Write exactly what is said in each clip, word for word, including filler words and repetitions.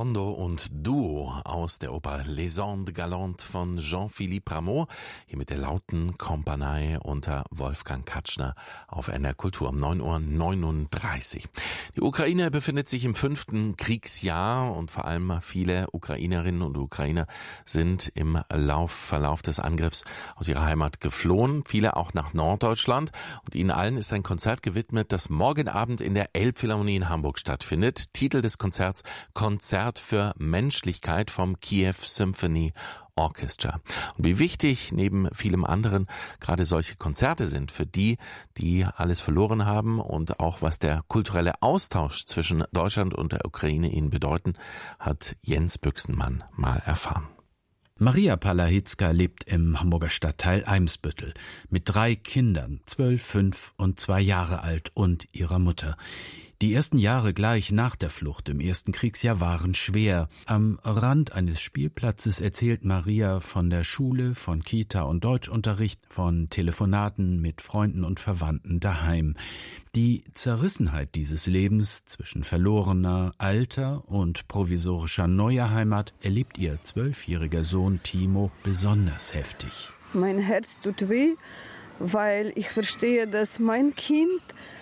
Rondo und Duo aus der Oper Les Andes Galantes von Jean-Philippe Rameau, hier mit der lauten Kompanie unter Wolfgang Katschner auf N D R Kultur um neun Uhr neununddreißig. Die Ukraine befindet sich im fünften Kriegsjahr und vor allem viele Ukrainerinnen und Ukrainer sind im Lauf, Verlauf des Angriffs aus ihrer Heimat geflohen, viele auch nach Norddeutschland, und ihnen allen ist ein Konzert gewidmet, das morgen Abend in der Elbphilharmonie in Hamburg stattfindet. Titel des Konzerts: Konzert für Menschlichkeit vom Kiew Symphony Orchestra. Und wie wichtig neben vielem anderen gerade solche Konzerte sind für die, die alles verloren haben, und auch was der kulturelle Austausch zwischen Deutschland und der Ukraine ihnen bedeuten, hat Jens Büchsenmann mal erfahren. Maria Palahitzka lebt im Hamburger Stadtteil Eimsbüttel mit drei Kindern, zwölf, fünf und zwei Jahre alt, und ihrer Mutter. Die ersten Jahre gleich nach der Flucht im ersten Kriegsjahr waren schwer. Am Rand eines Spielplatzes erzählt Maria von der Schule, von Kita und Deutschunterricht, von Telefonaten mit Freunden und Verwandten daheim. Die Zerrissenheit dieses Lebens zwischen verlorener, alter und provisorischer neuer Heimat erlebt ihr zwölfjähriger Sohn Timo besonders heftig. Mein Herz tut weh, weil ich verstehe, dass mein Kind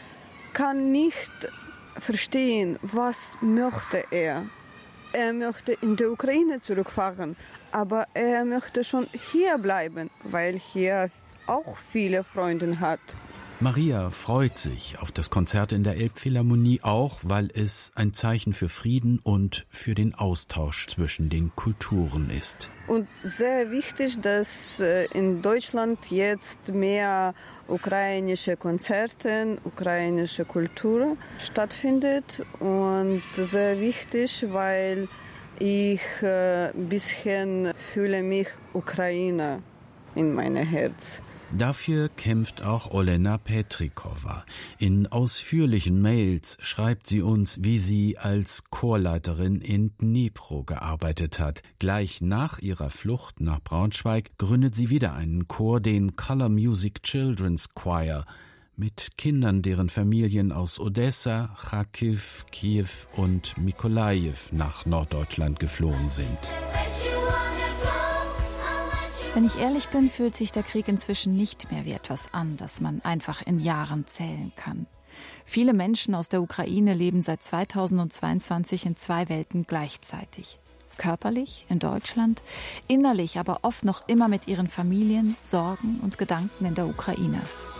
kann nicht verstehen, was möchte er. Er möchte in die Ukraine zurückfahren, aber er möchte schon hier bleiben, weil hier auch viele Freunde hat. Maria freut sich auf das Konzert in der Elbphilharmonie, auch weil es ein Zeichen für Frieden und für den Austausch zwischen den Kulturen ist. Und sehr wichtig, dass in Deutschland jetzt mehr ukrainische Konzerte, ukrainische Kultur stattfindet. Und sehr wichtig, weil ich ein bisschen fühle mich Ukrainer in meinem Herz. Dafür kämpft auch Olena Petrikova. In ausführlichen Mails schreibt sie uns, wie sie als Chorleiterin in Dnipro gearbeitet hat. Gleich nach ihrer Flucht nach Braunschweig gründet sie wieder einen Chor, den Color Music Children's Choir, mit Kindern, deren Familien aus Odessa, Charkiw, Kiew und Mykolajiw nach Norddeutschland geflohen sind. Wenn ich ehrlich bin, fühlt sich der Krieg inzwischen nicht mehr wie etwas an, das man einfach in Jahren zählen kann. Viele Menschen aus der Ukraine leben seit zweitausendzweiundzwanzig in zwei Welten gleichzeitig. Körperlich in Deutschland, innerlich aber oft noch immer mit ihren Familien, Sorgen und Gedanken in der Ukraine.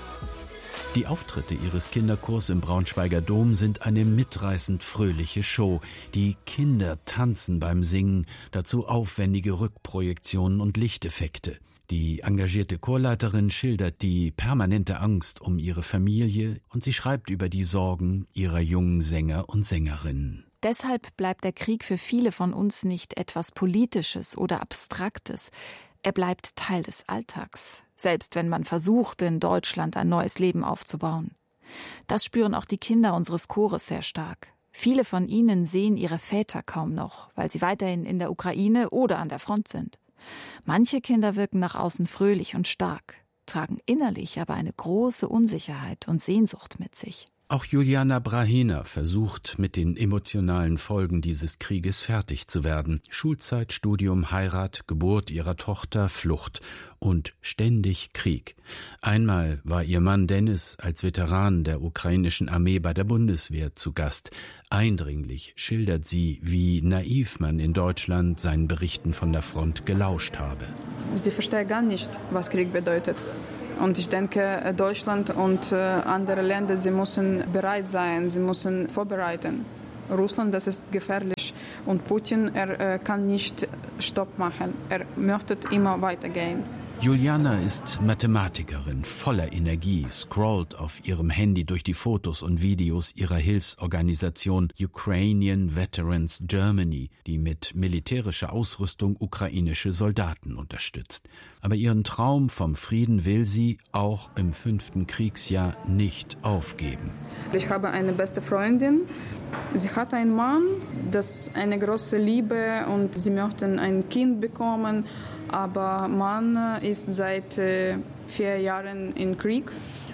Die Auftritte ihres Kinderchors im Braunschweiger Dom sind eine mitreißend fröhliche Show. Die Kinder tanzen beim Singen, dazu aufwendige Rückprojektionen und Lichteffekte. Die engagierte Chorleiterin schildert die permanente Angst um ihre Familie und sie schreibt über die Sorgen ihrer jungen Sänger und Sängerinnen. Deshalb bleibt der Krieg für viele von uns nicht etwas Politisches oder Abstraktes. Er bleibt Teil des Alltags, selbst wenn man versucht, in Deutschland ein neues Leben aufzubauen. Das spüren auch die Kinder unseres Chores sehr stark. Viele von ihnen sehen ihre Väter kaum noch, weil sie weiterhin in der Ukraine oder an der Front sind. Manche Kinder wirken nach außen fröhlich und stark, tragen innerlich aber eine große Unsicherheit und Sehnsucht mit sich. Auch Juliana Brahina versucht, mit den emotionalen Folgen dieses Krieges fertig zu werden. Schulzeit, Studium, Heirat, Geburt ihrer Tochter, Flucht und ständig Krieg. Einmal war ihr Mann Dennis als Veteran der ukrainischen Armee bei der Bundeswehr zu Gast. Eindringlich schildert sie, wie naiv man in Deutschland seinen Berichten von der Front gelauscht habe. Sie versteht gar nicht, was Krieg bedeutet. Und ich denke, Deutschland und andere Länder, sie müssen bereit sein, sie müssen vorbereiten. Russland, das ist gefährlich. Und Putin, er kann nicht Stopp machen. Er möchte immer weitergehen. Juliana ist Mathematikerin, voller Energie, scrollt auf ihrem Handy durch die Fotos und Videos ihrer Hilfsorganisation Ukrainian Veterans Germany, die mit militärischer Ausrüstung ukrainische Soldaten unterstützt. Aber ihren Traum vom Frieden will sie auch im fünften Kriegsjahr nicht aufgeben. Ich habe eine beste Freundin. Sie hat einen Mann, das ist eine große Liebe, und sie möchten ein Kind bekommen. Aber Mann ist seit äh, vier Jahren im Krieg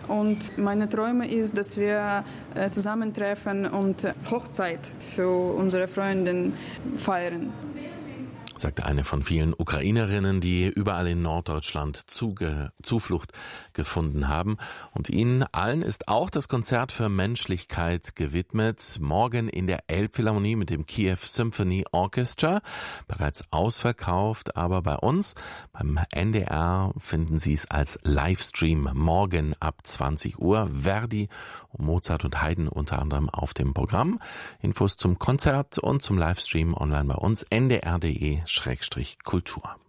Und meine Träume ist, dass wir zusammentreffen und Hochzeit für unsere Freundin feiern. Sagte eine von vielen Ukrainerinnen, die überall in Norddeutschland Zuge, Zuflucht gefunden haben. Und ihnen allen ist auch das Konzert für Menschlichkeit gewidmet. Morgen in der Elbphilharmonie mit dem Kiew Symphony Orchestra. Bereits ausverkauft, aber bei uns, beim N D R, finden Sie es als Livestream morgen ab zwanzig Uhr. Verdi, Mozart und Haydn unter anderem auf dem Programm. Infos zum Konzert und zum Livestream online bei uns n d r punkt d e Schrägstrich Kultur.